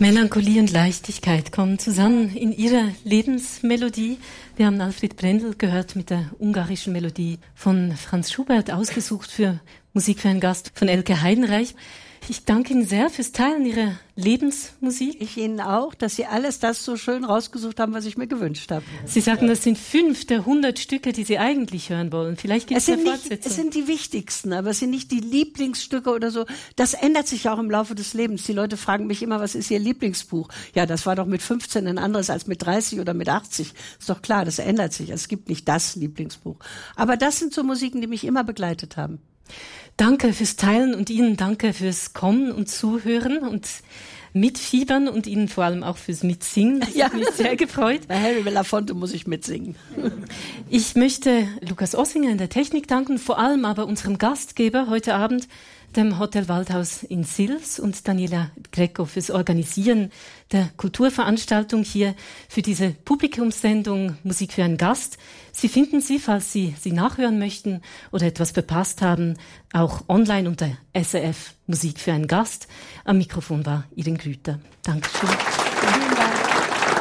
Melancholie und Leichtigkeit kommen zusammen in ihrer Lebensmelodie. Wir haben Alfred Brendel gehört mit der ungarischen Melodie von Franz Schubert, ausgesucht für Musik für einen Gast von Elke Heidenreich. Ich danke Ihnen sehr fürs Teilen Ihrer Lebensmusik. Ich Ihnen auch, dass Sie alles das so schön rausgesucht haben, was ich mir gewünscht habe. Sie sagten, das sind 5 der 100 Stücke, die Sie eigentlich hören wollen. Vielleicht gibt es eine Fortsetzung. Es sind die wichtigsten, aber es sind nicht die Lieblingsstücke oder so. Das ändert sich ja auch im Laufe des Lebens. Die Leute fragen mich immer, was ist Ihr Lieblingsbuch? Ja, das war doch mit 15 ein anderes als mit 30 oder mit 80. Ist doch klar, das ändert sich. Es gibt nicht das Lieblingsbuch. Aber das sind so Musiken, die mich immer begleitet haben. Danke fürs Teilen und Ihnen danke fürs Kommen und Zuhören und Mitfiebern und Ihnen vor allem auch fürs Mitsingen. Das hat mich sehr gefreut. Bei Harry Belafonte muss ich mitsingen. Ich möchte Lukas Ossinger in der Technik danken, vor allem aber unserem Gastgeber heute Abend, dem Hotel Waldhaus in Sils, und Daniela Greco fürs Organisieren der Kulturveranstaltung hier für diese Publikumssendung Musik für einen Gast. Sie finden sie, falls Sie nachhören möchten oder etwas verpasst haben, auch online unter SRF Musik für einen Gast. Am Mikrofon war Irene Grüter. Dankeschön.